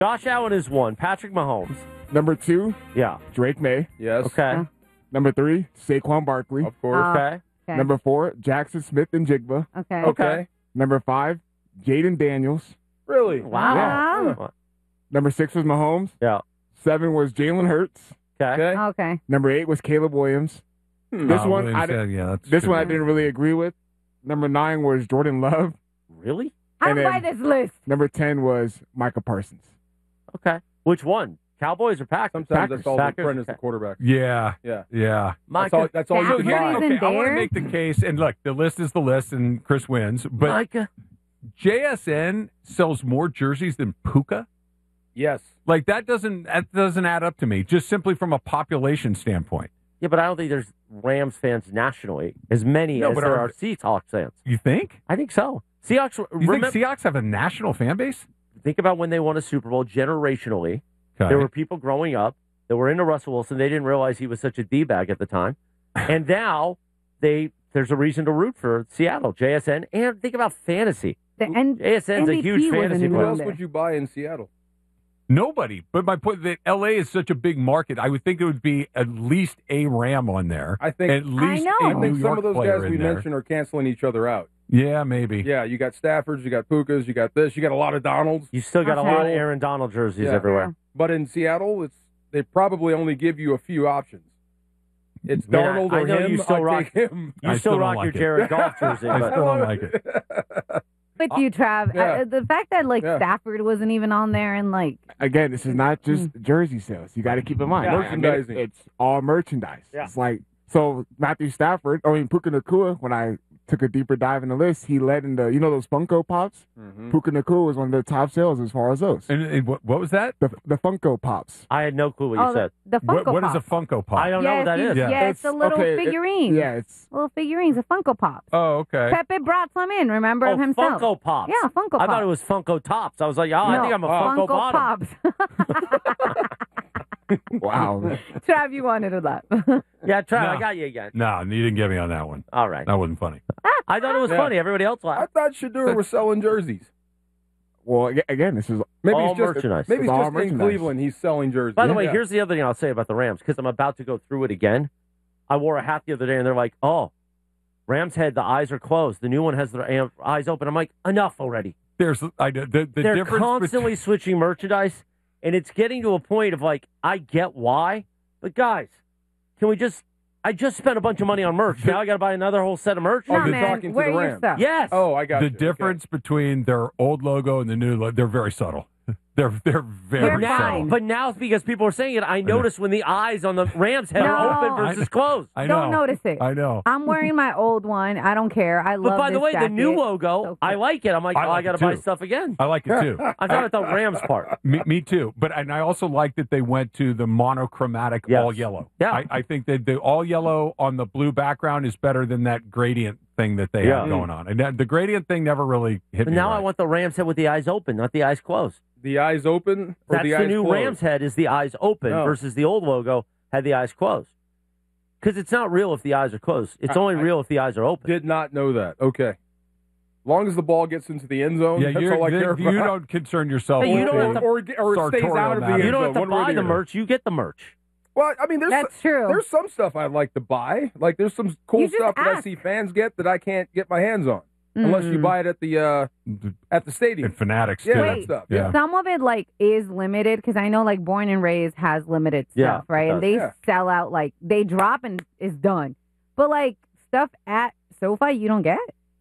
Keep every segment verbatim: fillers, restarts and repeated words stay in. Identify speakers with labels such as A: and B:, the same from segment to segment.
A: Josh Allen is one. Patrick Mahomes.
B: Number two,
A: Yeah.
B: Drake May.
C: Yes.
A: Okay.
D: Huh?
B: Number three, Saquon Barkley.
C: Of course.
D: Uh,
A: Okay.
D: Okay.
B: Number four, Jackson Smith and Jigba.
D: okay.
C: okay.
B: Number five, Jaden Daniels.
C: Really?
A: Wow.
D: Wow.
A: Yeah.
B: Number six was Mahomes.
A: Yeah.
B: Seven was Jalen Hurts.
A: Okay.
C: Okay.
D: Okay.
B: Number eight was Caleb Williams.
C: Hmm.
B: This
E: Oh,
B: one,
E: Williams,
B: I di-
E: yeah, yeah, that's
B: This
E: true.
B: one I didn't really agree with. Number nine was Jordan Love.
A: Really?
D: I
B: And
D: don't buy
B: then-
D: this list.
B: Number ten was Micah Parsons.
A: Okay. Which one? Cowboys or Packers?
C: Sometimes
B: Packers.
C: that's all
A: Packers,
C: the Brendan's the
A: okay.
C: quarterback.
E: Yeah,
C: Yeah.
E: yeah.
C: That's
A: Micah.
C: all, that's all you
D: Packers
C: can
E: Here-
C: buy.
D: isn't
E: okay, I want to
D: there?
E: make the case, and look, the list is the list, and Chris wins. But
A: Micah.
E: J S N sells more jerseys than Puka.
C: Yes.
E: Like that doesn't that doesn't add up to me. Just simply from a population standpoint.
A: Yeah, but I don't think there's Rams fans nationally as many
E: No,
A: as
E: but
A: there
E: are-
A: are Seahawks fans.
E: You think?
A: I think so. Seahawks.
E: You
A: remember,
E: think Seahawks have a national fan base?
A: think about when they won a Super Bowl generationally.
E: Okay.
A: There were people growing up that were into Russell Wilson. They didn't realize he was such a D-bag at the time. And now they there's a reason to root for Seattle, J S N. And think about fantasy.
D: The N-
A: J S N's a
D: M V P
A: huge
D: wasn't
A: fantasy
D: even
C: Who
A: player.
D: on
C: else
D: there.
C: would you buy in Seattle?
E: Nobody. But my point that L A is such a big market, I would think it would be at least a Ram on there.
C: I think
E: at least
D: know.
E: a
C: I
E: New
C: think some
E: York
C: of those
E: player
C: guys
E: in
C: we
E: there.
C: mentioned are canceling each other out.
E: Yeah, maybe.
C: Yeah, you got Staffords, you got Pukas, you got this, you got a lot of Donalds.
A: You still got a
D: Okay.
A: lot of Aaron Donald jerseys
C: Yeah.
A: everywhere.
C: But in Seattle, it's they probably only give you a few options. It's
A: I mean, I-
C: Darnold
A: I
C: or
A: know
C: him.
A: you still
C: I'd
A: rock-
C: take him.
A: You
E: I
A: still
E: still don't
A: rock
E: like
A: your
E: it.
A: Jared Goff jersey.
E: I
A: but
E: still don't like it.
D: With you, Trav.
C: Yeah.
D: Uh, the fact that like
C: Yeah.
D: Stafford wasn't even on there and like
B: Again, this is not just jersey sales. You got to keep in mind.
C: Yeah.
B: I mean,
C: Merchandising.
B: it's all merchandise.
A: Yeah.
B: It's like, so Matthew Stafford, I mean, Puka Nakua, when I took a deeper dive in the list, he led in the, you know, those Funko Pops?
C: Mhm.
B: Puka Nakua was one of the top sales as far as those.
E: And, and what, what was that?
B: The, the Funko Pops.
A: I had no clue what you
D: oh,
A: said.
D: the, the Funko
E: What, what is a
D: Pops.
E: Funko Pop?
A: I don't know
D: yes,
A: what that
D: you-
A: is.
D: Yeah,
E: Yeah.
D: it's the little
B: okay, it-
D: figurines.
B: yeah, it's
D: Little figurines, the Funko Pops.
E: Oh, okay.
D: Pepe brought some in, remember,
A: Oh,
D: of himself.
A: Funko Pops.
D: Yeah, Funko Pops.
A: I thought it was Funko Tops. I was like, oh, I
D: No,
A: think I'm a
D: Funko
A: Funko, bottom.
D: Pops.
B: wow.
D: Trav, you wanted to laugh.
A: Yeah, try.
E: No.
A: I got you again.
E: No, you didn't get me on that one.
A: All right.
E: That wasn't funny.
A: I thought it was
C: Yeah.
A: funny. Everybody else
C: I
A: laughed.
C: thought Shadur was selling jerseys.
B: Well, aga- again, this is
C: Maybe
A: All
C: it's just
A: merchandise.
C: maybe
B: It's
C: it's
B: all
C: just in
B: merchandise.
C: Cleveland. He's selling jerseys.
A: By the way,
C: Yeah.
A: here's the other thing I'll say about the Rams because I'm about to go through it again. I wore a hat the other day, and they're like, "Oh, Rams head, the eyes are closed. The new one has their a- eyes open." I'm like, "Enough already."
E: There's I, the, the
A: They're
E: difference
A: constantly switching merchandise, and it's getting to a point of like, I get why, but guys, can we just? I just spent a bunch of money on merch. Now I got to buy another whole set of merch.
C: Oh,
D: no,
C: you're
D: man,
C: talking to
D: wear
C: the
D: your
C: Rams.
D: stuff.
A: Yes.
C: Oh, I got
E: the
C: you. Okay.
E: difference between their old logo and the new logo, they're very subtle. They're they're very
D: They're
A: But now,
E: subtle.
D: fine.
A: but now it's because people are saying it. I
E: know.
A: noticed when the eyes on the Rams head
D: No.
A: are open versus closed.
E: I know.
D: Don't notice it.
E: I know.
D: I'm wearing my old one. I don't care. I love
A: But by the
D: this
A: way, the
D: jacket.
A: new logo,
D: So
A: I
D: cool.
A: like it. I'm like,
E: I
A: oh,
E: like
A: I got to
E: it
A: buy
E: too.
A: stuff again.
E: I like it too.
A: I thought it the Rams part.
E: Me, me too. But and I also like that they went to the monochromatic
A: Yes.
E: all yellow.
A: Yeah.
E: I, I think that the all yellow on the blue background is better than that gradient thing that they
A: Yeah.
E: have going on. And that, the gradient thing never really hit
A: But
E: me.
A: now I
E: right.
A: want the Rams head with the eyes open, not the eyes closed.
C: The eyes open or
A: That's
C: the
A: the,
C: eyes
A: new
C: closed?
A: Rams head is the eyes open
C: No.
A: versus the old logo had the eyes closed. Because it's not real if the eyes are closed. It's
C: I-
A: only
C: I
A: real if the eyes are open.
C: Did not know that. Okay. long as the ball gets into the end zone,
E: Yeah,
C: that's
E: you're,
C: all I
E: you
C: care about.
E: don't concern yourself.
A: Hey, you
E: with
A: don't
E: the-
A: have to-
C: or, or, or it stays
E: sartorial
C: out of the
E: matter.
C: end
A: You don't
C: zone.
A: have to
C: one way or
A: buy the
C: other.
A: merch. You get the merch.
C: Well, I mean, there's
D: That's
C: some,
D: true.
C: There's some stuff I'd like to buy. Like there's some cool
D: You just
C: stuff that I
D: ask.
C: see fans get that I can't get my hands on unless you
D: Mm.
C: buy it at the uh, at the stadium.
E: and fanatics
C: Yeah,
E: too.
C: that
D: Wait.
C: stuff.
E: Yeah.
C: Yeah.
D: Some of it like is limited because I know like Born and Raised has limited
A: Yeah,
D: stuff, right?
A: it
D: And
A: does.
D: they
C: Yeah.
D: sell out like they drop and it's done. But like stuff at SoFi, you don't get.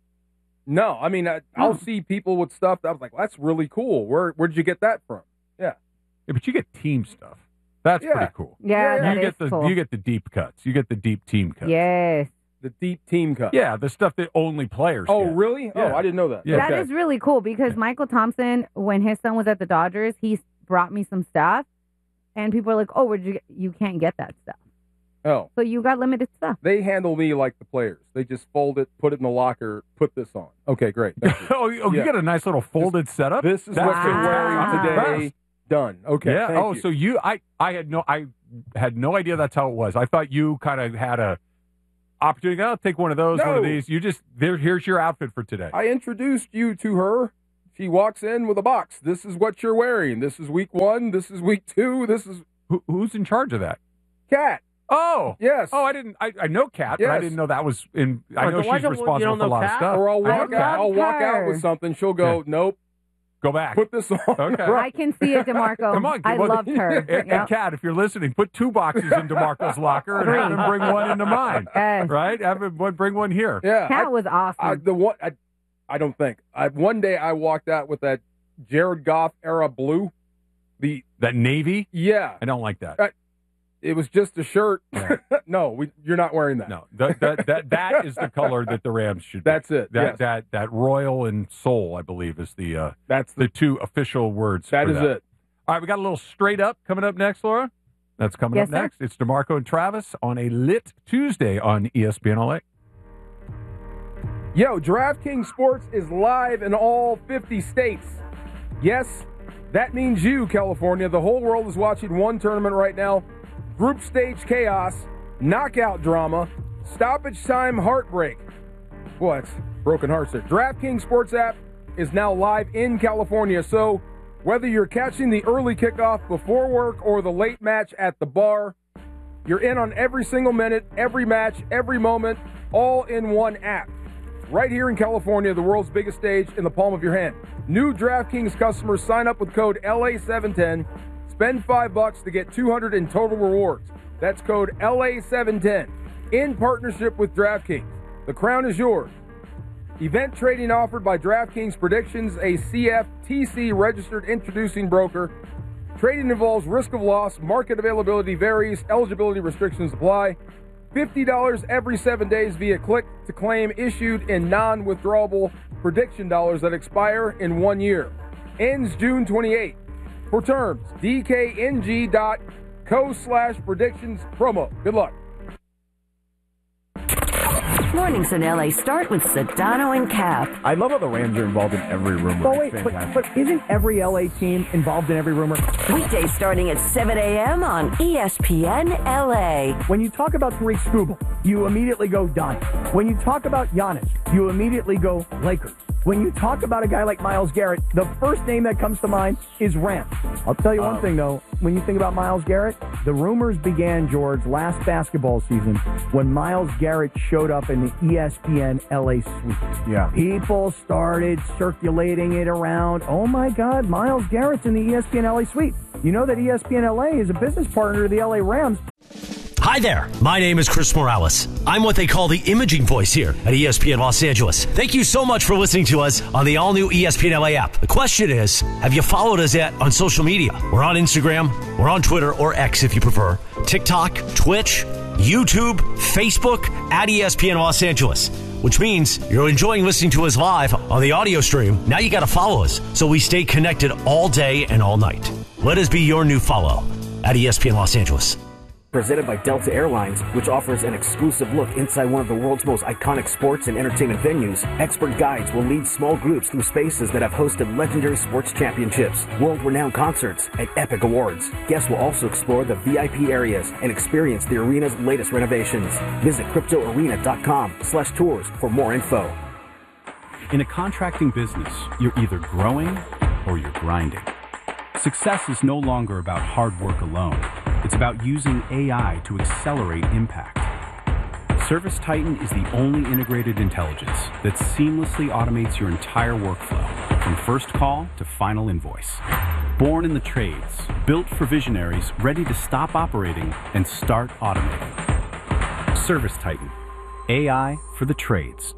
C: No, I mean I, I'll
D: No.
C: see people with stuff that I was like, well, that's really cool. Where where'd you get that from?
E: Yeah, but you get team stuff. That's
C: Yeah.
E: pretty cool.
D: Yeah,
C: Yeah,
D: that
E: you
D: is
E: get the
D: cool.
E: you get the deep cuts. You get the deep team cuts.
D: Yes,
C: The deep team cut.
E: Yeah, the stuff that only players.
C: Oh,
E: get.
C: really?
E: Yeah.
C: Oh, I didn't know that.
E: Yeah.
D: that
C: Okay.
D: is really cool because Michael Thompson, when his son was at the Dodgers, he brought me some stuff, and people are like, "Oh, where'd you get? You can't get that stuff."
C: Oh,
D: So you got limited stuff.
C: they handle me like the players. They just fold it, put it in the locker, put this on. Okay, great. Thank you.
E: oh, you- oh, you
C: Yeah.
E: got a nice little folded setup.
C: This is
E: That's
C: what you're
D: Wow.
C: wearing
E: I'm
C: today.
E: impressed.
C: Done. Okay.
E: Yeah.
C: thank
E: Oh,
C: you.
E: so you, I, I had no, I had no idea that's how it was. I thought you kind of had a opportunity. I'll take one of those, one of
C: No.
E: these. You just there. Here's your outfit for today.
C: I introduced you to her. He walks in with a box. This is what you're wearing. This is week one. This is week two. This is
E: Who, who's in charge of that?
C: Kat.
E: Oh,
C: Yes.
E: Oh, I didn't. I, I know Kat, but I
C: Yes.
E: didn't know that was in. I
A: Right,
E: know
A: but why
E: she's
A: don't- you
E: responsible
A: don't
E: for a
A: know
E: lot of
A: Kat?
E: stuff.
C: Or I'll
D: I
C: walk
D: love
C: out. I'll walk out
D: her.
C: with something. She'll go,
E: Yeah.
C: nope.
E: Go back.
C: Put this on.
E: Okay.
D: I can see it, DeMarco.
E: Come on,
D: I
E: well,
D: loved her.
E: And,
D: Yep.
E: and Kat, if you're listening, put two boxes in DeMarco's locker and have him bring one into mine.
D: Yes.
E: Right? Have him one- bring one here.
C: Yeah.
D: Cat
C: I,
D: was awesome.
C: I, the one. I, I don't think. I, one day I walked out with that Jared Goff era blue. The
E: That navy,
C: yeah.
E: I don't like that.
C: Uh, It was just a shirt.
E: Yeah.
C: no, we, you're not wearing that.
E: No, that, that that that is the color that the Rams should. be.
C: That's it.
E: That
C: yes.
E: that that royal and soul, I believe, is the uh,
C: That's the.
E: the two official words.
C: That
E: for
C: is
E: that.
C: it.
E: All right, we got a little straight up coming up next, Laura. That's coming
D: Yes,
E: up
D: sir.
E: next. It's DeMarco and Travis on a lit Tuesday on E S P N L A.
C: Yo, DraftKings Sports is live in all fifty states. Yes, that means you, California. The whole world is watching one tournament right now. Group stage chaos, knockout drama, stoppage time heartbreak. What? Broken hearts there. DraftKings Sports app is now live in California. So whether you're catching the early kickoff before work or the late match at the bar, you're in on every single minute, every match, every moment, all in one app. Right here in California, the world's biggest stage in the palm of your hand. New DraftKings customers sign up with code L A seven ten. Spend five bucks to get two hundred in total rewards. That's code L A seven ten. In partnership with DraftKings. The crown is yours. Event trading offered by DraftKings Predictions, a C F T C registered introducing broker. Trading involves risk of loss. Market availability varies. Eligibility restrictions apply. fifty dollars every seven days via click to claim issued in non-withdrawable prediction dollars that expire in one year. Ends June twenty-eighth. For terms, D K N G dot co slash predictions promo. Good luck.
F: Mornings in L A start with Sedano and Cap.
B: I love how the Rams are involved in every rumor.
G: But
B: It's
G: wait, but,
B: fantastic.
G: but isn't every L A team involved in every rumor?
F: Weekdays starting at seven a.m. on E S P N L A.
G: When you talk about Tariq Skubal, you immediately go Donnie. When you talk about Giannis, you immediately go Lakers. When you talk about a guy like Myles Garrett, the first name that comes to mind is Rams. I'll tell you one
B: Um,
G: thing, though. When you think about Myles Garrett, the rumors began, George, last basketball season when Myles Garrett showed up in the E S P N L A suite.
B: Yeah.
G: People started circulating it around. Oh, my God, Myles Garrett's in the E S P N L A suite. You know that E S P N L A is a business partner of the L A Rams.
H: Hi there. My name is Chris Morales. I'm what they call the imaging voice here at E S P N Los Angeles. Thank you so much for listening to us on the all-new E S P N L A app. The question is, have you followed us yet on social media? We're on Instagram, we're on Twitter, or X if you prefer, TikTok, Twitch, YouTube, Facebook, at E S P N Los Angeles. Which means you're enjoying listening to us live on the audio stream. Now you got to follow us so we stay connected all day and all night. Let us be your new follow at E S P N Los Angeles.
I: Presented by Delta Airlines, which offers an exclusive look inside one of the world's most iconic sports and entertainment venues. Expert guides will lead small groups through spaces that have hosted legendary sports championships, world-renowned concerts, and epic awards. Guests will also explore the V I P areas and experience the arena's latest renovations. Visit cryptoarena.com slash tours for more info.
J: In a contracting business, you're either growing or you're grinding. Success is no longer about hard work alone. It's about using A I to accelerate impact. Service Titan is the only integrated intelligence that seamlessly automates your entire workflow, from first call to final invoice. Born in the trades, built for visionaries ready to stop operating and start automating. Service Titan, A I for the trades.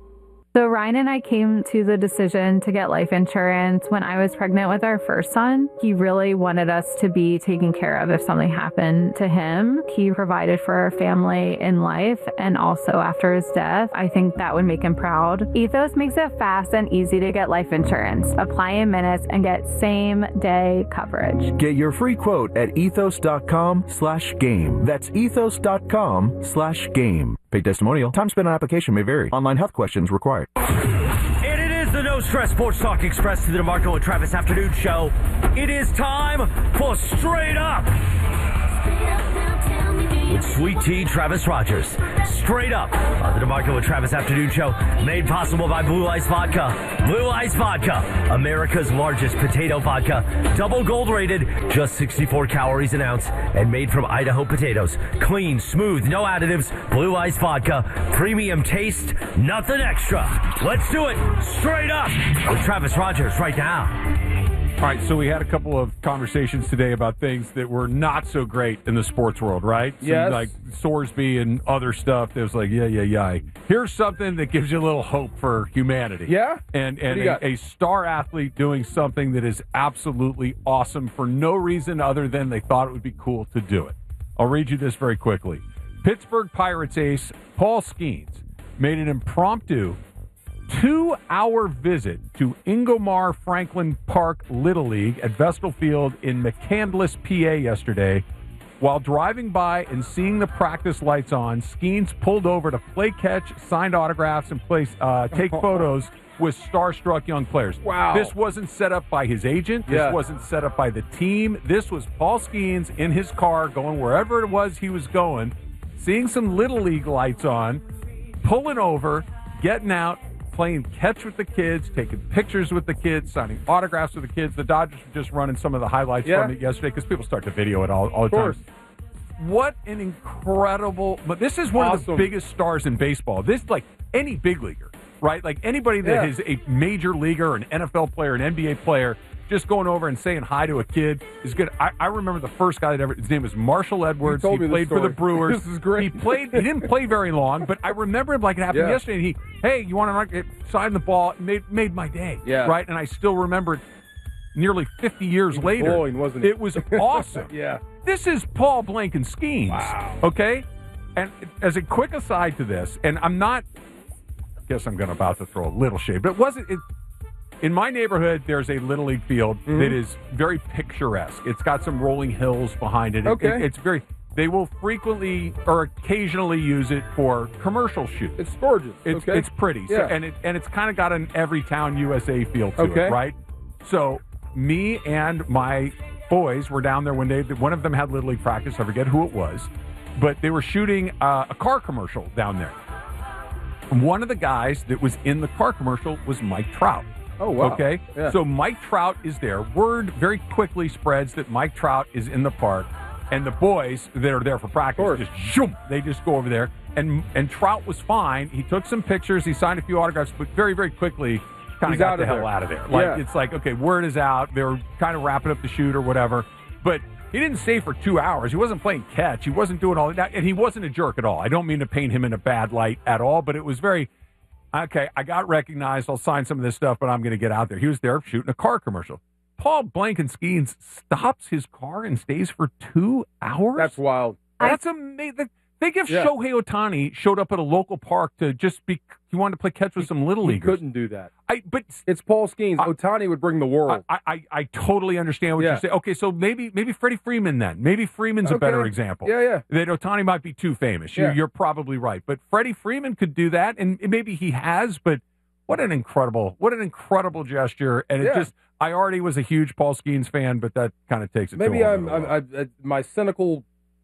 D: So Ryan and I came to the decision to get life insurance when I was pregnant with our first son. He really wanted us to be taken care of if something happened to him. He provided for our family in life and also after his death. I think that would make him proud. Ethos makes it fast and easy to get life insurance. Apply in minutes and get same day coverage.
K: Get your free quote at ethos.com slash game. That's ethos.com slash game. Paid testimonial. Time spent on application may vary. Online health questions required.
A: And it is the No Stress Sports Talk Express to the DeMarco and Travis Afternoon Show. It is time for Straight Up.
L: Straight up now, tell me, do
H: with Sweet Tea Travis Rogers. Straight up on the DeMarco and Travis Afternoon Show, made possible by Blue Ice Vodka. Blue Ice Vodka, America's largest potato vodka. Double gold rated, just sixty-four calories an ounce, and made from Idaho potatoes. Clean, smooth, no additives. Blue Ice Vodka, premium taste, nothing extra. Let's do it straight up with Travis Rogers right now.
E: All right, so we had a couple of conversations today about things that were not so great in the sports world, right? Some,
C: Yes.
E: like Sorsby and other stuff that was like, yeah, yeah, yeah. Here's something that gives you a little hope for humanity.
C: Yeah?
E: And,
C: What
E: and
C: do you
E: a,
C: got?
E: a star athlete doing something that is absolutely awesome for no reason other than they thought it would be cool to do it. I'll read you this very quickly. Pittsburgh Pirates ace Paul Skeens made an impromptu two-hour visit to Ingomar Franklin Park Little League at Vestal Field in McCandless, P A yesterday. While driving by and seeing the practice lights on, Skeens pulled over to play catch, signed autographs, and place, uh, take photos with starstruck young players.
C: Wow.
E: This wasn't set up by his agent. This
C: Yeah.
E: wasn't set up by the team. This was Paul Skeens in his car going wherever it was he was going, seeing some Little League lights on, pulling over, getting out, playing catch with the kids, taking pictures with the kids, signing autographs with the kids. The Dodgers were just running some of the highlights
C: Yeah.
E: from it yesterday because people start to video it all, all the
C: Of course.
E: time. What an incredible... But this is one of the
C: Awesome.
E: biggest stars in baseball. This, like, any big leaguer, right? Like, anybody that
C: Yeah.
E: is a major leaguer, an N F L player, an N B A player, just going over and saying hi to a kid is good. I, I remember the first guy that ever... His name was Marshall Edwards.
C: told
E: He
C: me this
E: played for the
C: story.
E: Brewers.
C: This is great.
E: He played... He didn't play very long, but I remember him like it happened
C: Yeah.
E: yesterday. And he, hey, you want to sign the ball? It made, made my day.
C: Yeah.
E: Right? And I still remember it nearly fifty years
C: He was
E: later.
C: glowing, wasn't he?
E: It was awesome.
C: Yeah.
E: This is Paul Blanken Skeens.
C: Wow.
E: Okay? And as a quick aside to this, and I'm not... I guess I'm going to about to throw a little shade, but it wasn't... It, in my neighborhood, there's a Little League field
C: Mm-hmm.
E: that is very picturesque. It's got some rolling hills behind it. It-
C: Okay.
E: it- it's very... They will frequently or occasionally use it for commercial shoots.
C: It's gorgeous.
E: It's
C: okay?
E: it's pretty, so,
C: Yeah.
E: and it and it's kind of got an every town U S A feel to
C: Okay.
E: it, right? So me and my boys were down there one day. One of them had Little League practice. I forget who it was, but they were shooting uh, a car commercial down there. And one of the guys that was in the car commercial was Mike Trout.
C: Oh, wow.
E: Okay,
C: Yeah.
E: so Mike Trout is there. Word very quickly spreads that Mike Trout is in the park. And the boys that are there for practice
C: course.
E: just shoom, they just go over there. And and Trout was fine. He took some pictures. He signed a few autographs, but very, very quickly kind of
C: He's
E: got
C: out
E: the
C: of
E: hell
C: there.
E: out of there. Like
C: Yeah.
E: it's like, okay, word is out. They were kind of wrapping up the shoot or whatever. But he didn't stay for two hours. He wasn't playing catch. He wasn't doing all that. And he wasn't a jerk at all. I don't mean to paint him in a bad light at all, but it was very, okay, I got recognized. I'll sign some of this stuff, but I'm going to get out there. He was there shooting a car commercial. Paul Blanken Skeens stops his car and stays for two hours?
C: That's wild.
E: That's amazing. Think if
C: Yeah.
E: Shohei Ohtani showed up at a local park to just be, he wanted to play catch with some little
C: He
E: leaguers.
C: couldn't do that.
E: I, but
C: It's Paul Skeens. Otani would bring the world.
E: I, I, I totally understand what
C: Yeah.
E: you're saying. Okay, so maybe maybe Freddie Freeman then. Maybe Freeman's a
C: Okay.
E: better example.
C: Yeah, yeah.
E: That Ohtani might be too famous. You,
C: Yeah.
E: You're probably right. But Freddie Freeman could do that, and maybe he has, but what an incredible, what an incredible gesture. And it
C: Yeah.
E: just, I already was a huge Paul Skeens fan, but that kind of takes it
C: Maybe
E: to a
C: I'm,
E: whole
C: I'm,
E: nother
C: I, I, my cynical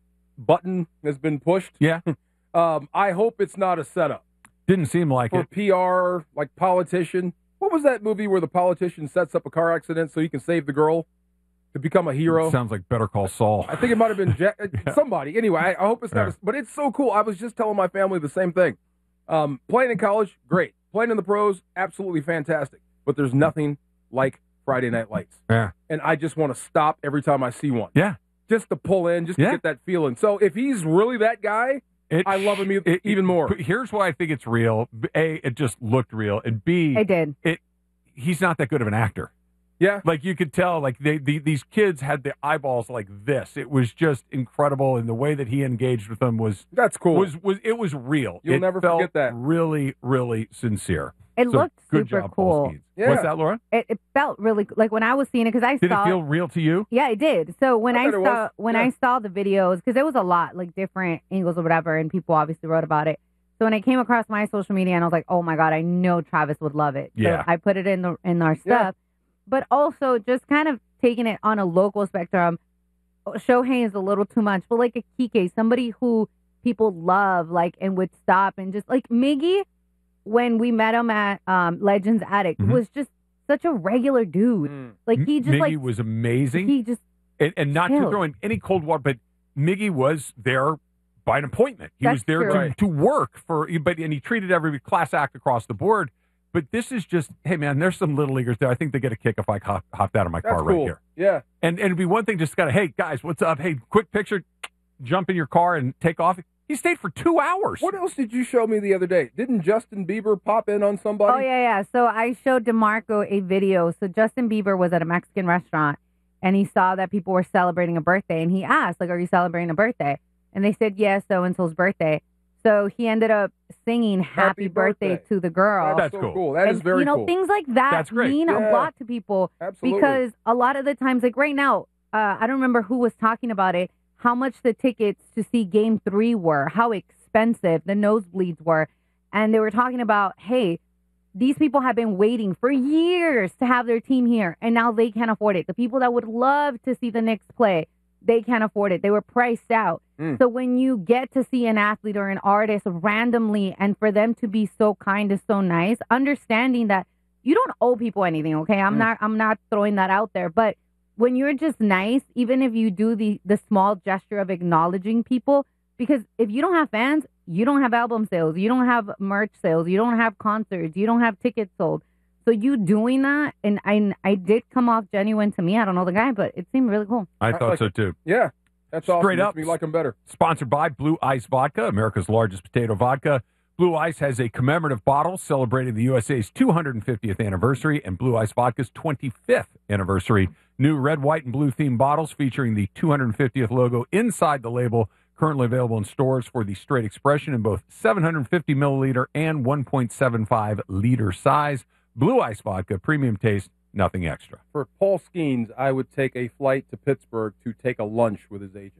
C: button has been pushed.
E: Yeah.
C: Um, I hope it's not a setup
E: Didn't seem like
C: for
E: it.
C: P R, like politician. What was that movie where the politician sets up a car accident so he can save the girl to become a hero?
E: Sounds like Better Call Saul.
C: I think it might have been Jack, somebody. Anyway, I, I hope it's not.
E: Yeah.
C: A, but it's so cool. I was just telling my family the same thing. Um, playing in college, great. Playing in the pros, absolutely fantastic. But there's nothing like Friday Night Lights.
E: Yeah.
C: And I just want to stop every time I see one.
E: Yeah.
C: Just to pull in, just
E: Yeah.
C: to get that feeling. So if he's really that guy,
E: It,
C: I love him e-
E: it-
C: even more.
E: But here's why I think it's real. A, it just looked real, and B,
D: I did.
E: It he's not that good of an actor.
C: Yeah.
E: Like you could tell, like they, the, these kids had the eyeballs like this. It was just incredible, and the way that he engaged with them was
C: That's cool.
E: was was it was real.
C: You'll
E: It
C: never
E: felt
C: forget that.
E: Really, really sincere.
D: It
E: So,
D: looked
E: good
D: super
E: job, Paul
D: cool.
E: Skeens.
C: Yeah.
E: What's that, Laura?
D: It, it felt really like when I was seeing it because I
E: Did
D: saw
E: it feel real to you?
D: Yeah, it did. So when
C: I
D: I,
C: bet it
D: saw
C: was.
D: when
C: Yeah.
D: I saw the videos, because there was a lot, like different angles or whatever, and people obviously wrote about it. So when I came across my social media, and I was like, "Oh my god, I know Travis would love it."
E: Yeah.
D: So I put it in the in our
C: Yeah.
D: stuff, but also just kind of taking it on a local spectrum.
L: Shohei is a little too much, but like a Kike, somebody who people love, like, and would stop and just like Miggy, when we met him at um, Legends Attic,
E: Mhm.
L: was just such a regular dude. Like he just
E: Miggy
L: like
E: was amazing.
L: he just
E: and, and not to
L: chilled.
E: throw in any cold water, but Miggy was there by an appointment. He
L: That's
E: was there
L: true.
E: to,
L: Right.
E: to work for, but and he treated every class act across the board. But this is just, hey man, there's some little leaguers there. I think they get a kick if I hop, hopped out of my
C: That's
E: car right
C: cool.
E: here.
C: Yeah.
E: And and it'd be one thing just kind of, hey guys, what's up? Hey, quick picture, jump in your car and take off. He stayed for two hours.
C: What else did you show me the other day? Didn't Justin Bieber pop in on somebody?
L: Oh yeah, yeah. So I showed DeMarco a video. So Justin Bieber was at a Mexican restaurant and he saw that people were celebrating a birthday and he asked, like, are you celebrating a birthday? And they said, yes, so and so's birthday. So he ended up singing happy,
C: Happy
L: birthday.
C: birthday.
L: to the girl.
C: That's, so cool. That is
L: And,
C: very
L: you know,
C: cool.
L: things like that
C: That's great.
L: mean
C: Yeah.
L: a lot to people.
C: Absolutely.
L: Because a lot of the times, like right now, uh, I don't remember who was talking about it, how much the tickets to see game three were, how expensive the nosebleeds were. And they were talking about, hey, these people have been waiting for years to have their team here, and now they can't afford it. The people that would love to see the Knicks play, they can't afford it. They were priced out.
C: Mm.
L: So when you get to see an athlete or an artist randomly and for them to be so kind and so nice, understanding that you don't owe people anything, okay? I'm
C: Mm.
L: not I'm not throwing that out there, but when you're just nice, even if you do the the small gesture of acknowledging people, because if you don't have fans, you don't have album sales, you don't have merch sales, you don't have concerts, you don't have tickets sold. So you doing that, and I I did come off genuine to me. I don't know the guy, but it seemed really cool.
E: I thought so too.
C: Yeah. That's awesome.
E: Straight
C: Makes
E: up.
C: me like him better.
E: Sponsored by Blue Ice Vodka, America's largest potato vodka. Blue Ice has a commemorative bottle celebrating the U S A's two hundred fiftieth anniversary and Blue Ice Vodka's twenty-fifth anniversary. New red, white, and blue themed bottles featuring the two hundred fiftieth logo inside the label. Currently available in stores for the straight expression in both seven hundred fifty milliliter and one point seven five liter size. Blue Ice Vodka, premium taste, nothing extra.
C: For Paul Skeens, I would take a flight to Pittsburgh to take a lunch with his agent.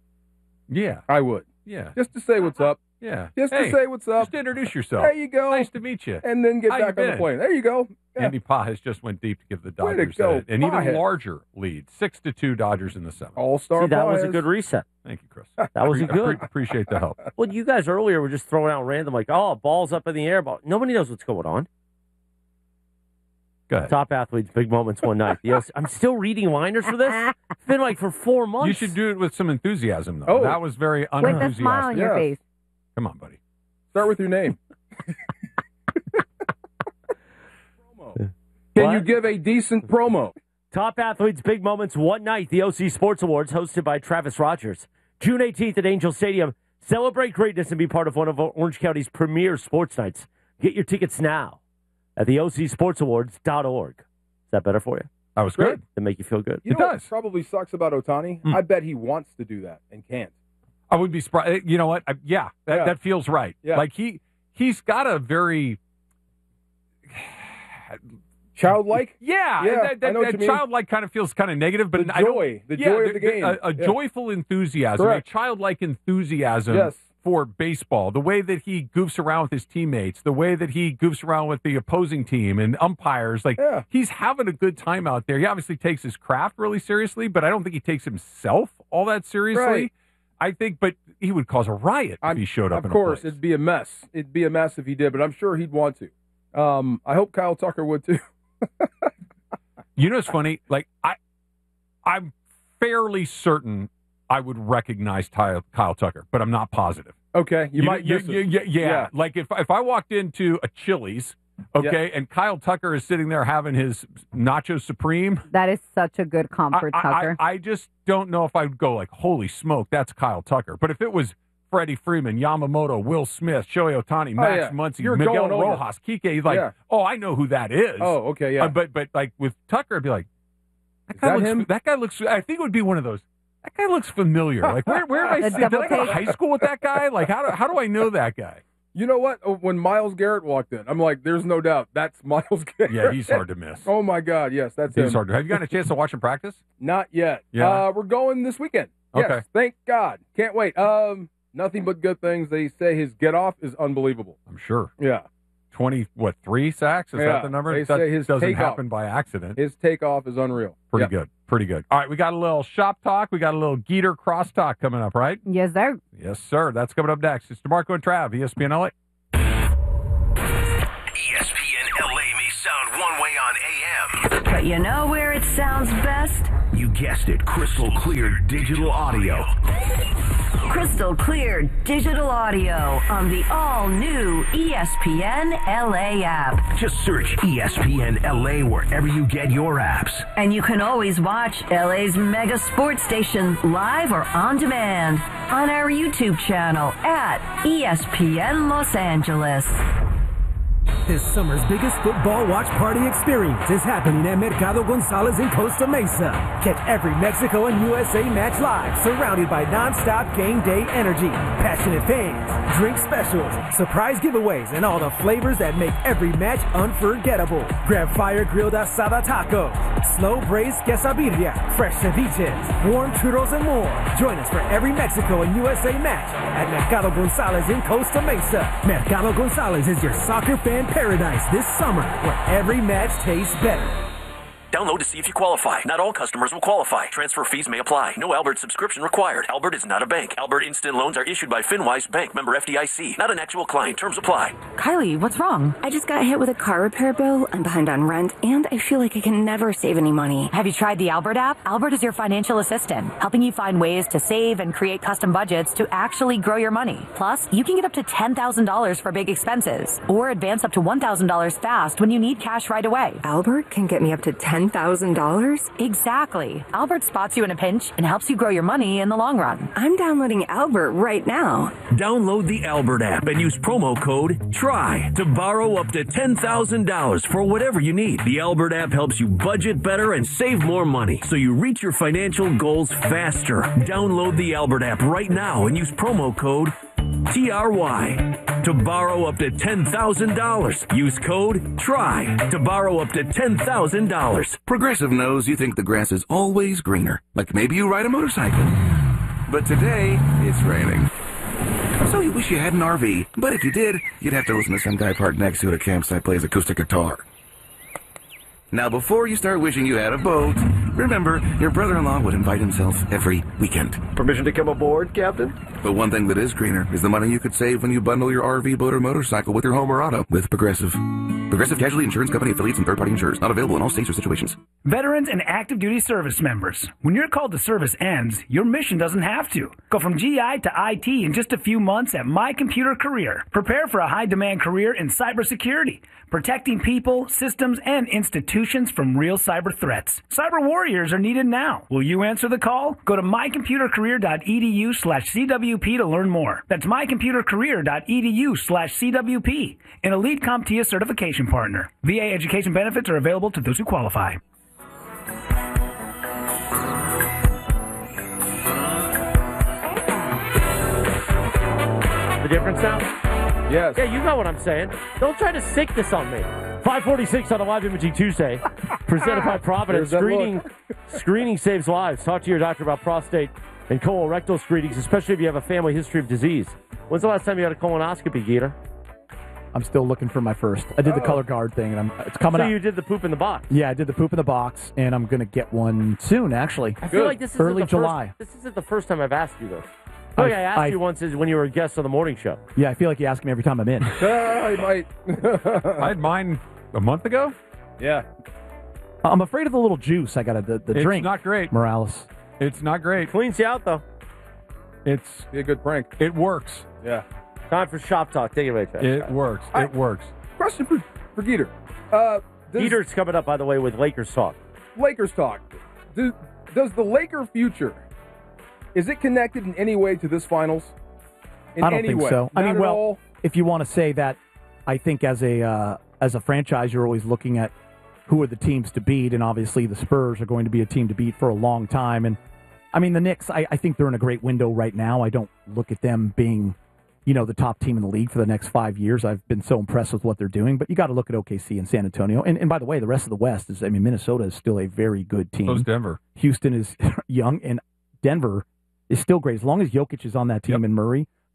E: Yeah.
C: I would.
E: Yeah.
C: Just to say what's up.
E: Yeah.
C: Just
E: Hey,
C: to say what's up.
E: Just to introduce yourself.
C: There you go.
E: Nice to meet you.
C: And then get
E: How you
C: back on the
E: been?
C: plane. There you go. Yeah.
E: Andy Pajes just went deep to give the
C: Way to
E: Dodgers
C: go,
E: a- an even
C: Pajes.
E: larger lead, six to two Dodgers in the seventh.
C: All-star
A: See, that was a
C: Pajes.
A: good reset.
E: Thank you, Chris.
A: That was a
E: Appre-
A: good.
E: appre- Appreciate the help.
A: Well, you guys earlier were just throwing out random, like, oh, ball's up in the air. Ball. Nobody knows what's going on.
E: Go ahead.
A: Top athletes, big moments one night. The O C I'm still reading liners for this. It's been like for four months.
E: You should do it with some enthusiasm, though.
C: Oh.
E: That was very
L: With
E: unenthusiastic.
L: a smile on your
C: Yeah.
L: face.
E: Come on, buddy.
C: Start with your name. Can
A: What?
C: you give a decent promo?
A: Top athletes, big moments one night. The O C Sports Awards, hosted by Travis Rogers. June eighteenth at Angel Stadium. Celebrate greatness and be part of one of Orange County's premier sports nights. Get your tickets now at the O C sports awards dot org. Is that better for you?
E: That was good.
A: That make you feel good?
C: You
E: It
C: know
E: does.
C: what probably sucks about Otani?
E: Hmm.
C: I bet he wants to do that and can't.
E: I would be surprised. You know what? I, yeah, that,
C: Yeah.
E: that feels right.
C: Yeah.
E: Like he he's got a very
C: Childlike?
E: yeah,
C: Yeah,
E: that, that,
C: I know what
E: that
C: you mean.
E: childlike kind of feels kind of negative, but
C: The
E: I don't-
C: joy, the
E: yeah,
C: joy of the game.
E: A, a
C: Yeah.
E: joyful enthusiasm,
C: Correct.
E: a childlike enthusiasm
C: Yes.
E: for baseball. The way that he goofs around with his teammates, the way that he goofs around with the opposing team and umpires, like
C: Yeah.
E: he's having a good time out there. He obviously takes his craft really seriously, but I don't think he takes himself all that seriously.
C: Right.
E: I think, but he would cause a riot if
C: I'm-
E: he showed up.
C: Of
E: in
C: course,
E: a place.
C: it'd be a mess. It'd be a mess if he did, but I'm sure he'd want to. Um, I hope Kyle Tucker would too.
E: You know, it's funny. Like I, I'm fairly certain I would recognize Kyle, Kyle Tucker, but I'm not positive.
C: Okay, you, might
E: you,
C: miss
E: you-
C: it.
E: yeah, yeah.
C: Yeah.
E: Like if if I walked into a Chili's, okay, and Kyle Tucker is sitting there having his Nacho Supreme,
L: That is such a good comp for
E: I, I,
L: Tucker.
E: I just don't know if I would go like, holy smoke, that's Kyle Tucker. But if it was Freddie Freeman, Yamamoto, Will Smith, Shohei Ohtani,
C: Oh,
E: Max
C: yeah.
E: Muncy,
C: You're
E: Miguel
C: going over.
E: Rojas, Kike, like,
C: Yeah.
E: oh, I know who that is.
C: Oh, okay, yeah.
E: Uh, but but like with Tucker, I'd be like, that
C: Is
E: guy
C: that
E: looks.
C: him?
E: That guy looks. I think it would be one of those. That guy looks familiar. Like where where have I
L: The
E: seen? Did
L: double
E: I go to
L: take.
E: high school with that guy? Like how do how do I know that guy?
C: You know what? Oh, when Miles Garrett walked in, I'm like, there's no doubt that's Miles Garrett.
E: Yeah, he's hard to miss.
C: Oh my God, yes, that's
E: He's
C: him.
E: hard to. Have you gotten a chance to watch him practice?
C: Not yet.
E: Yeah.
C: Uh, we're going this weekend. Yes,
E: Okay.
C: thank God. Can't wait. Um, nothing but good things. They say his get off is unbelievable.
E: I'm sure.
C: Yeah.
E: twenty, what, three sacks? Is
C: Yeah,
E: that the number?
C: they
E: that
C: say his
E: doesn't
C: takeoff-
E: happen by accident.
C: His takeoff is unreal.
E: Pretty
C: Yep.
E: good. Pretty good. All right, we got a little shop talk. We got a little Geeter crosstalk coming up, right?
L: Yes, sir.
E: Yes, sir. That's coming up next. It's DeMarco and Trav, E S P N L A.
M: E S P N L A may sound one way on A M.
F: But you know where it sounds best?
M: You guessed it, crystal clear digital audio.
F: Crystal clear digital audio on the all-new E S P N L A app.
M: Just search E S P N L A wherever you get your apps.
F: And you can always watch L A's mega sports station live or on demand on our YouTube channel at E S P N Los Angeles.
N: This summer's biggest football watch party experience is happening at Mercado Gonzalez in Costa Mesa. Catch every Mexico and U S A match live, surrounded by non-stop game day energy, passionate fans, drink specials, surprise giveaways, and all the flavors that make every match unforgettable. Grab fire-grilled asada tacos, slow braised quesadilla, fresh ceviches, warm churros, and more. Join us for every Mexico and U S A match at Mercado Gonzalez in Costa Mesa. Mercado Gonzalez is your soccer fan paradise this summer, where every match tastes better.
O: Download to see if you qualify. Not all customers will qualify. Transfer fees may apply. No Albert subscription required. Albert is not a bank. Albert Instant Loans are issued by FinWise Bank, member F D I C. Not an actual client. Terms apply.
P: Kylie, what's wrong? I just got hit with a car repair bill. I'm behind on rent, and I feel like I can never save any money.
Q: Have you tried the Albert app? Albert is your financial assistant, helping you find ways to save and create custom budgets to actually grow your money. Plus, you can get up to ten thousand dollars for big expenses, or advance up to one thousand dollars fast when you need cash right away.
P: Albert can get me up to ten thousand dollars?
Q: Exactly. Albert spots you in a pinch and helps you grow your money in the long run.
P: I'm downloading Albert right now.
O: Download the Albert app and use promo code TRY to borrow up to ten thousand dollars for whatever you need. The Albert app helps you budget better and save more money, so you reach your financial goals faster. Download the Albert app right now and use promo code T R Y to borrow up to ten thousand dollars. Use code TRY to borrow up to ten thousand dollars.
R: Progressive knows you think the grass is always greener, like maybe you ride a motorcycle. But today, it's raining. So you wish you had an R V, but if you did, you'd have to listen to some guy parked next to it at a campsite plays acoustic guitar. Now, before you start wishing you had a boat, remember, your brother-in-law would invite himself every weekend.
S: Permission to come aboard, Captain?
R: But one thing that is greener is the money you could save when you bundle your R V, boat, or motorcycle with your home or auto with Progressive. Progressive Casualty Insurance Company affiliates and third-party insurers. Not available in all states or situations.
T: Veterans and active duty service members. When your call to service ends, your mission doesn't have to. Go from G I to I T in just a few months at My Computer Career. Prepare for a high-demand career in cybersecurity, protecting people, systems, and institutions from real cyber threats. Cyber warriors are needed now. Will you answer the call? Go to mycomputercareer.edu slash CWP to learn more. That's mycomputercareer.edu slash CWP, an elite CompTIA certification partner. V A education benefits are available to those who qualify.
A: The difference now?
C: Yes.
A: Yeah, you know what I'm saying. Don't try to sick this on me. five forty-six on a Live Imaging Tuesday, presented by Providence. Screening, screening saves lives. Talk to your doctor about prostate and colorectal screenings, especially if you have a family history of disease. When's the last time you had a colonoscopy, Geeter?
U: I'm still looking for my first. I did
A: Uh-oh.
U: the color guard thing, and I'm it's coming
A: so
U: up.
A: you did the poop in the box.
U: Yeah, I did the poop in the box, and I'm going to get one soon, actually.
A: I feel like this is
U: early
A: the
U: July.
A: First, this isn't the first time I've asked you this. I feel like I, I asked
U: I-
A: you once is when you were a guest on the morning show.
U: Yeah, I feel like you ask me every time I'm in.
C: I might.
E: I had mine a month ago.
C: Yeah.
U: I'm afraid of the little juice I got to the, the
E: It's
U: drink.
E: not great.
U: Morales.
E: It's not great.
A: Cleans you out, though.
E: It's
C: Be a good prank.
E: It works.
C: Yeah.
A: Time for shop talk. Take it away, Chad.
E: It works.
C: I-
E: It works.
C: Question for, for Geeter. Uh, does
A: Geeter's coming up, by the way, with Lakers talk.
C: Lakers talk. Do, does the Laker future, is it connected in any way to this finals? In
U: I don't
C: any
U: think
C: way?
U: so. I
C: Not
U: mean,
C: at
U: well,
C: all?
U: if you want to say that, I think as a uh, as a franchise, you're always looking at who are the teams to beat, and obviously the Spurs are going to be a team to beat for a long time. And I mean, the Knicks, I, I think they're in a great window right now. I don't look at them being, you know, the top team in the league for the next five years. I've been so impressed with what they're doing. But you got to look at O K C and San Antonio. And, and by the way, the rest of the West is, I mean, Minnesota is still a very good team.
E: So's Denver.
U: Houston is young, and Denver is still great. As long as Jokic is on that team and Murray,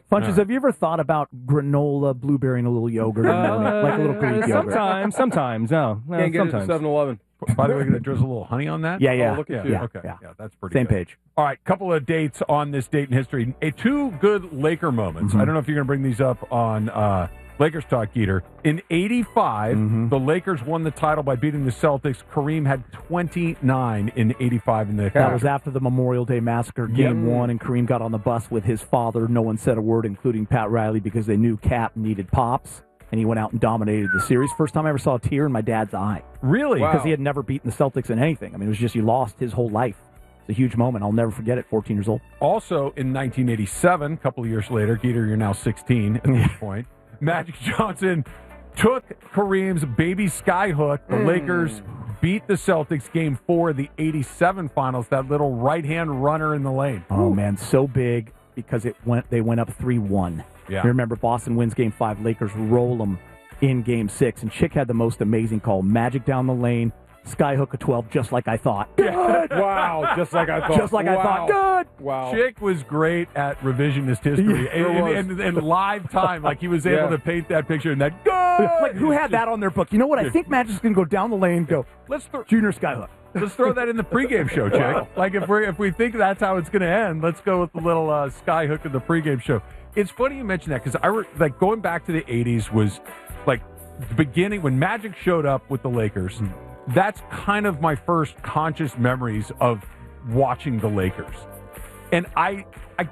U: Funches, have you ever thought about granola, blueberry, and a little yogurt in the morning?
V: Uh,
U: Like a little Greek yogurt?
V: Sometimes, sometimes, no. no
C: Can't get
V: sometimes.
C: it at seven eleven.
E: By the way, going to drizzle a little honey on that?
U: Yeah, yeah.
C: Oh, look at
E: yeah,
C: you.
U: Yeah,
E: okay.
U: yeah.
E: Yeah, that's pretty
U: Same
E: good.
U: page.
E: All right, couple of dates on this date in history. A two good Laker moments.
U: Mhm.
E: I don't know if you're going to bring these up on uh, Lakers talk, Geeter. In eighty-five,
U: Mm-hmm.
E: the Lakers won the title by beating the Celtics. Kareem had twenty-nine in eighty-five in the
U: That was after the Memorial Day Massacre, Game
E: Yep.
U: One, and Kareem got on the bus with his father. No one said a word, including Pat Riley, because they knew Cap needed pops, and he went out and dominated the series. First time I ever saw a tear in my dad's eye.
E: Really?
U: Because
E: Wow.
U: he had never beaten the Celtics in anything. I mean, it was just he lost his whole life. It's a huge moment. I'll never forget it. fourteen years old.
E: Also, in nineteen eighty-seven, a couple of years later, Geeter, you're now sixteen at this point, Magic Johnson took Kareem's baby skyhook. The
U: Mm.
E: Lakers beat the Celtics game four of the eighty-seven finals, that little right-hand runner in the lane.
U: Oh, man, so big because it went. they went up three one.
E: Yeah.
U: You remember Boston wins game five, Lakers roll them in game six, and Chick had the most amazing call. Magic down the lane, skyhook a twelve, just like I thought. Good.
C: Wow, just like I thought.
U: Just like I
C: Wow.
U: thought. Good.
C: Wow.
E: Chick was great at revisionist history
U: Yeah,
E: and,
U: it was.
E: and, and live time. Like, he was able
U: Yeah.
E: to paint that picture and that good.
U: Like, who had that on their book? You know what? I think Magic's going to go down the lane and go,
E: let's throw
U: Junior Skyhook.
E: Let's throw that in the pregame show, Chick.
U: Wow.
E: Like, if we if we think that's how it's going to end, let's go with the little uh, skyhook in the pregame show. It's funny you mention that because I re- like going back to the eighties was like the beginning when Magic showed up with the Lakers. That's kind of my first conscious memories of watching the Lakers, and I I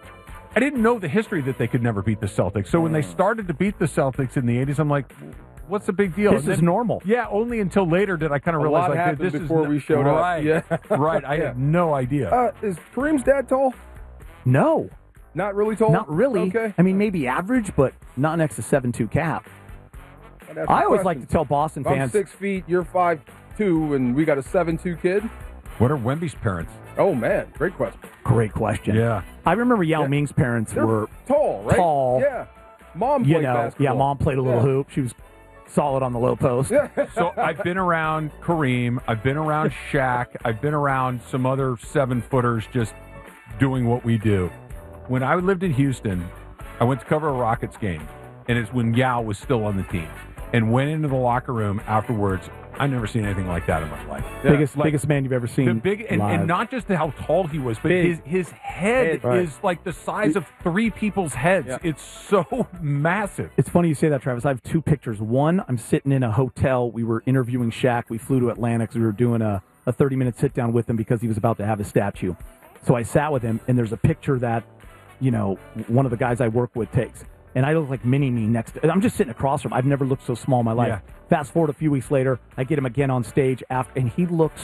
E: I didn't know the history that they could never beat the Celtics. So when they started to beat the Celtics in the eighties, I'm like, what's the big deal?
U: This
E: And
U: is
E: then-
U: normal.
E: Yeah, only until later did I kind of
C: A
E: realize
C: lot
E: like
C: happened
E: this
C: before
E: is
C: we showed up.
E: right,
C: Yeah.
E: right. I
C: Yeah.
E: had no idea.
C: Uh, is Kareem's dad tall?
U: No.
C: Not really tall?
U: Not really.
C: Okay.
U: I mean, maybe average, but not next to seven two Cap.
C: I'd ask
U: I
C: the
U: always
C: question.
U: like to tell Boston
C: If I'm
U: fans.
C: six feet, you're five two, and we got a seven two kid.
E: What are Wemby's parents?
C: Oh man, great question.
U: Great question.
E: Yeah.
U: I remember Yao
C: Yeah.
U: Ming's parents
C: They're
U: were
C: tall, right?
U: tall.
C: Yeah. Mom
U: You
C: played
U: know,
C: basketball.
U: yeah, mom played a little
C: Yeah.
U: hoop. She was solid on the low post.
E: So I've been around Kareem. I've been around Shaq. I've been around some other seven footers just doing what we do. When I lived in Houston, I went to cover a Rockets game, and it's when Yao was still on the team, and went into the locker room afterwards. I've never seen anything like that in my life.
U: Biggest,
E: Like,
U: biggest man you've ever seen.
E: the big and,
U: live.
E: and not just how tall he was, but
U: Big.
E: his his head
U: Head, right.
E: is like the size of three people's heads.
U: Yeah.
E: It's so massive.
U: It's funny you say that, Travis. I have two pictures. One, I'm sitting in a hotel. We were interviewing Shaq. We flew to Atlanta because we were doing a, a thirty-minute sit-down with him because he was about to have his statue. So I sat with him, and there's a picture that, you know, one of the guys I work with takes. And I look like mini-me next to I'm just sitting across from him. I've never looked so small in my life.
E: Yeah.
U: Fast forward a few weeks later, I get him again on stage, after, and he looks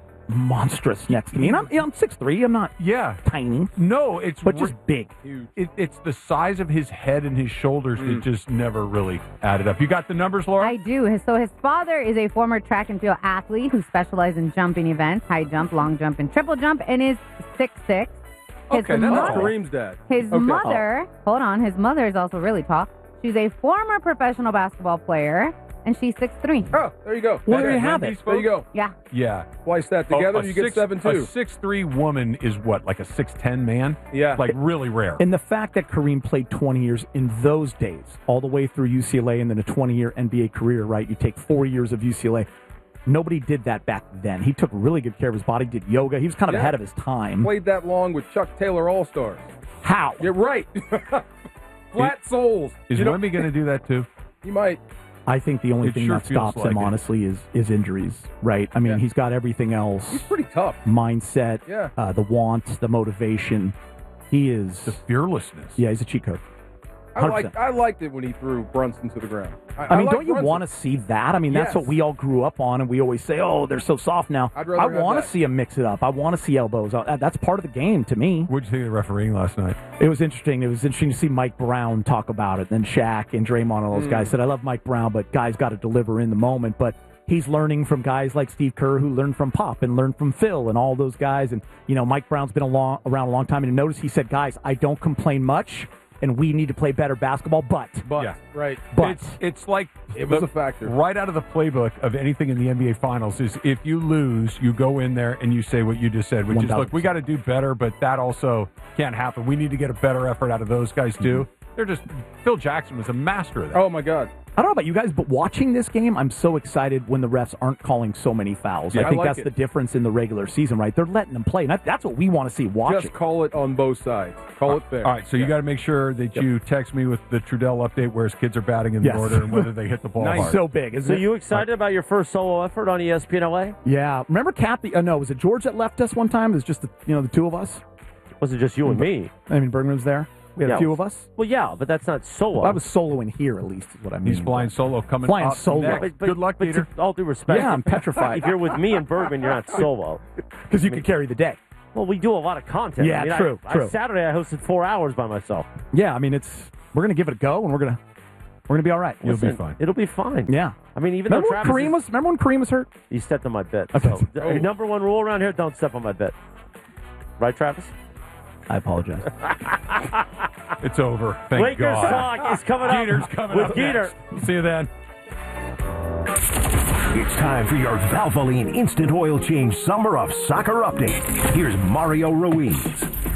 U: monstrous next to me. And I'm, you know, I'm six three. I'm not
E: yeah
U: tiny.
E: No, it's
U: But just big.
E: It, it's the size of his head and his shoulders
U: Mm.
E: that just never really added up. You got the numbers, Laura?
L: I do. His- So his father is a former track and field athlete who specializes in jumping events, high jump, long jump, and triple jump, and is six six. His
C: Okay, that's
L: mother,
C: Kareem's dad.
L: His
C: Okay.
L: mother, hold on, his mother is also really tall. She's a former professional basketball player, and she's six three.
C: Oh, there you go.
U: Well, there you have
C: Wendy's
U: it.
C: There you go.
L: Yeah.
E: Yeah.
C: Splice that together,
E: Oh, a
C: you get
E: six-
C: seven two.
E: A six three woman is what, like a six ten man?
C: Yeah.
E: Like really rare.
U: And the fact that Kareem played twenty years in those days, all the way through U C L A and then a twenty-year N B A career, right? You take four years of U C L A. Nobody did that back then. He took really good care of his body, did yoga. He was kind of
C: Yeah.
U: ahead of his time.
C: Played that long with Chuck Taylor All Stars.
U: How?
C: You're right. Flat soles.
E: Is
C: You know-
E: Wemby going to do that too?
C: He might.
U: I think the only
E: It
U: thing
E: sure
U: that
E: feels
U: stops him,
E: like it.
U: honestly, is is injuries, right? I mean,
C: Yeah.
U: he's got everything else.
C: He's pretty tough.
U: Mindset,
C: Yeah.
U: uh, the want, the motivation. He is.
E: The fearlessness.
U: Yeah, he's a cheat code.
C: I
U: one hundred percent.
C: liked, I liked it when he threw Brunson to the ground.
U: I mean,
C: like
U: don't you
C: Brunson.
U: want to see that? I mean, that's
C: Yes.
U: what we all grew up on, and we always say, "Oh, they're so soft now."
C: I'd rather
U: I
C: have
U: want
C: that.
U: to see him mix it up. I want to see elbows. Uh, That's part of the game to me.
E: What'd you think of the refereeing last night?
U: It was interesting. It was interesting to see Mike Brown talk about it. Then Shaq and Draymond and all those
C: Mm.
U: guys said, "I love Mike Brown, but guys got to deliver in the moment." But he's learning from guys like Steve Kerr, who learned from Pop and learned from Phil and all those guys. And you know, Mike Brown's been a long, around a long time. And notice he said, "Guys, I don't complain much, and we need to play better basketball." But,
C: But,
E: Yeah.
C: right.
U: but
E: It's it's like
C: It was
E: the-
C: a factor.
E: right out of the playbook of anything in the N B A Finals is if you lose, you go in there and you say what you just said, which is, look, we got to do better, but that also can't happen. We need to get a better effort out of those guys too.
C: Mm-hmm.
E: They're just Phil Jackson was a master of that.
C: Oh my God.
U: I don't know about you guys, but watching this game, I'm so excited when the refs aren't calling so many fouls.
C: Yeah,
U: I think
C: I like
U: that's
C: it.
U: the difference in the regular season, right? They're letting them play. And that, that's what we want to see. Watch
C: Just
U: it.
C: call it on both sides. Call it fair.
E: All right, so you got to make sure that
U: Yep.
E: you text me with the Trudell update where his kids are batting in
U: Yes.
E: the order and whether they hit the ball
U: Nice.
E: hard.
U: So big, isn't
A: So
U: it?
A: you excited about your first solo effort on E S P N L A?
U: Yeah. Remember Kathy? Uh, no, was it George that left us one time? It was just the, you know the two of us.
A: Was it just you and me?
U: I mean, Bergman was there. We had
A: Yeah.
U: a few of us.
A: Well, yeah, but that's not solo.
U: I was soloing here, at least, is what I mean.
E: He's flying solo coming
U: Flying
E: up
U: solo.
E: next.
A: But- but-
E: Good luck,
A: but
E: Peter.
A: to all due respect.
U: Yeah, I'm petrified.
A: If you're with me and Bergman, you're not solo.
U: Because you could carry the day.
A: Well, we do a lot of content.
U: Yeah,
A: I mean,
U: true,
A: I,
U: true.
A: I, Saturday, I hosted four hours by myself.
U: Yeah, I mean, it's we're gonna give it a go, and we're gonna we're gonna be all right.
E: You'll be
A: Listen,
E: fine.
A: It'll be fine.
U: Yeah.
A: I mean, even
U: Remember
A: though
U: when
A: Travis
U: Kareem
A: is-
U: was? Remember when Kareem was hurt?
A: He stepped on my bit.
U: Okay.
A: So, the number one rule around here: don't step on my bit. Right, Travis?
U: I apologize.
E: It's over. Thank
A: Lakers
E: God.
A: talk is coming up
E: Jeter's coming
A: with
E: up
A: Jeter.
E: next. See you then.
M: It's time for your Valvoline Instant Oil Change Summer of Soccer update. Here's Mario Ruiz.